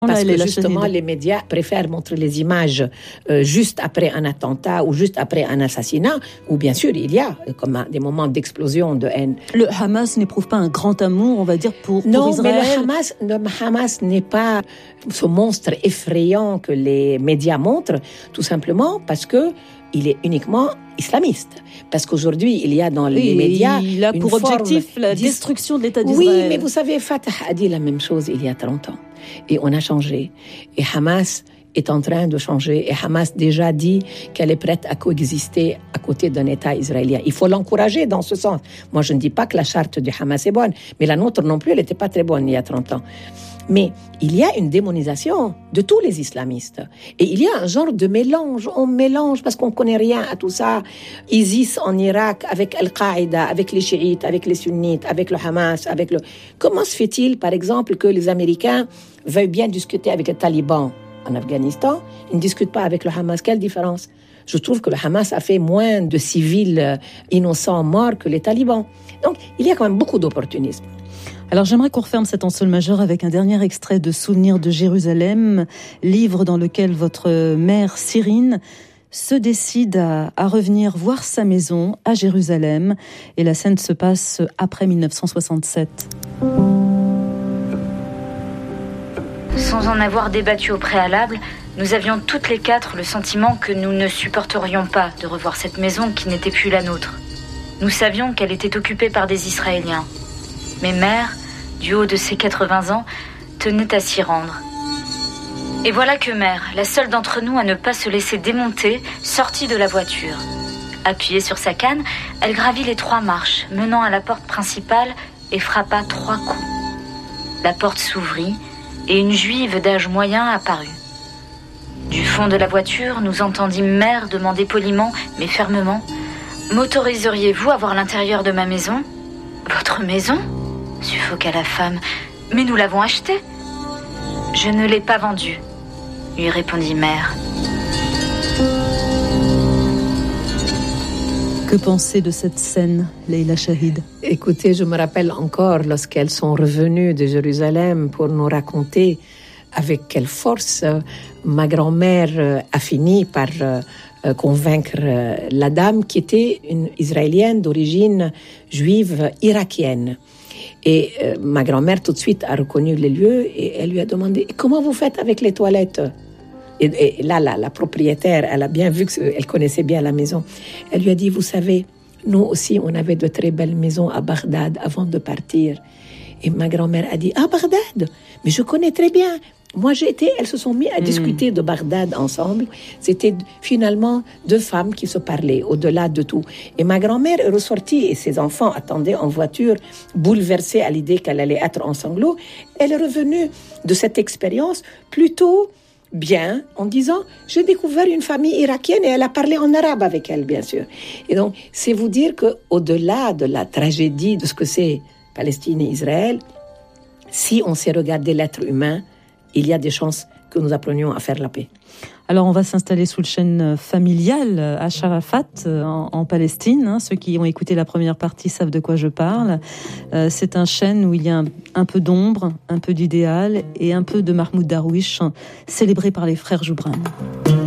Parce que justement, les médias préfèrent montrer les images juste après un attentat ou juste après un assassinat, où bien sûr il y a comme des moments d'explosion de haine. Le Hamas n'éprouve pas un grand amour, on va dire, pour Israël. Non, mais le Hamas n'est pas ce monstre effrayant que les médias montrent, tout simplement parce que il est uniquement islamiste. Parce qu'aujourd'hui, il y a dans les médias il a pour objectif la destruction de l'État d'Israël. Oui, mais vous savez, Fatah a dit la même chose il y a 30 ans. Et on a changé. Et Hamas est en train de changer. Et Hamas déjà dit qu'elle est prête à coexister à côté d'un État israélien. Il faut l'encourager dans ce sens. Moi, je ne dis pas que la charte du Hamas est bonne, mais la nôtre non plus, elle n'était pas très bonne il y a 30 ans. Mais il y a une démonisation de tous les islamistes. Et il y a un genre de mélange. On mélange parce qu'on ne connaît rien à tout ça. ISIS en Irak, avec Al-Qaïda, avec les chiites, avec les sunnites, avec le Hamas, avec le... Comment se fait-il, par exemple, que les Américains veuillent bien discuter avec les talibans en Afghanistan, ils ne discutent pas avec le Hamas? Quelle différence? Je trouve que le Hamas a fait moins de civils innocents morts que les talibans. Donc, il y a quand même beaucoup d'opportunisme. Alors j'aimerais qu'on referme cet ensemble majeur avec un dernier extrait de Souvenirs de Jérusalem, livre dans lequel votre mère Cyrine se décide à revenir voir sa maison à Jérusalem, et la scène se passe après 1967. Sans en avoir débattu au préalable, nous avions toutes les quatre le sentiment que nous ne supporterions pas de revoir cette maison qui n'était plus la nôtre. Nous savions qu'elle était occupée par des Israéliens. Mais mère, du haut de ses 80 ans, tenait à s'y rendre. Et voilà que mère, la seule d'entre nous à ne pas se laisser démonter, sortit de la voiture. Appuyée sur sa canne, elle gravit les 3 marches menant à la porte principale et frappa 3 coups. La porte s'ouvrit et une juive d'âge moyen apparut. Du fond de la voiture, nous entendîmes mère demander poliment, mais fermement, « M'autoriseriez-vous à voir l'intérieur de ma maison ?»« Votre maison ?» suffoqua la femme. « Mais nous l'avons achetée. »« Je ne l'ai pas vendue, » lui répondit mère. Que penser de cette scène, Leïla Chahid? Écoutez, je me rappelle encore lorsqu'elles sont revenues de Jérusalem pour nous raconter avec quelle force ma grand-mère a fini par convaincre la dame qui était une Israélienne d'origine juive irakienne. Et ma grand-mère tout de suite a reconnu les lieux et elle lui a demandé « Comment vous faites avec les toilettes ?» Et là, la propriétaire, elle a bien vu qu'elle connaissait bien la maison. Elle lui a dit, vous savez, nous aussi, on avait de très belles maisons à Bagdad avant de partir. Et ma grand-mère a dit, Bagdad, mais je connais très bien. Moi, elles se sont mis à discuter de Bagdad ensemble. C'était finalement 2 femmes qui se parlaient au-delà de tout. Et ma grand-mère est ressortie et ses enfants attendaient en voiture, bouleversés à l'idée qu'elle allait être en sanglots. Elle est revenue de cette expérience plutôt bien, en disant, j'ai découvert une famille irakienne et elle a parlé en arabe avec elle, bien sûr. Et donc, c'est vous dire qu'au-delà de la tragédie de ce que c'est Palestine et Israël, si on sait regarder l'être humain, il y a des chances que nous apprenions à faire la paix. Alors on va s'installer sous le chêne familial à Sharafat en Palestine. Ceux qui ont écouté la première partie savent de quoi je parle. C'est un chêne où il y a un peu d'ombre, un peu d'idéal et un peu de Mahmoud Darwish, célébré par les frères Joubran.